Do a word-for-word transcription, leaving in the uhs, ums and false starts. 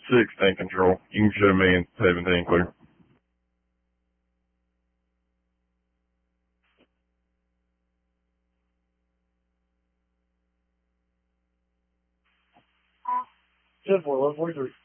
sixteen control. You can show me in seventeen clear. ten four, eleven forty-three.